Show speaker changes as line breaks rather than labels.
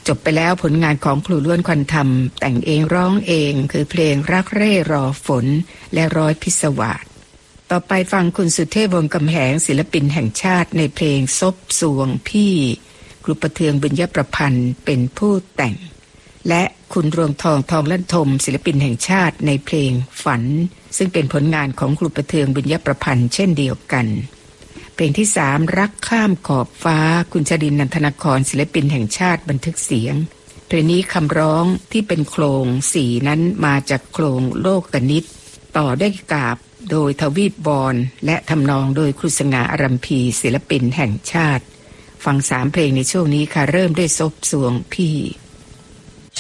จบไปแล้วผลงานของครูล้วนควันธรรมแต่งเองร้องเองคือเพลงรักเร่รอฝนและร้อยพิศวาสต่อไปฟังคุณสุเทพวงศ์กำแหงศิลปินแห่งชาติในเพลงซบสวงพี่ครูประเทืองบุญยประพันธ์เป็นผู้แต่งและคุณรวงทองทองลั่นทมศิลปินแห่งชาติในเพลงฝันซึ่งเป็นผลงานของครูประเทืองบุญยประพันธ์เช่นเดียวกันเพลงที่3รักข้ามขอบฟ้าคุณชดินนันทนครศิลปินแห่งชาติบันทึกเสียงเพลงนี้คำร้องที่เป็นโครง4นั้นมาจากโครงโลกนิตต่อด้วยกาบโดยทวีปบอลและทำนองโดยครูสง่าอารัมพีศิลปินแห่งชาติฟัง3เพลงในช่วงนี้ค่ะเริ่มด้วยซบสวงพี่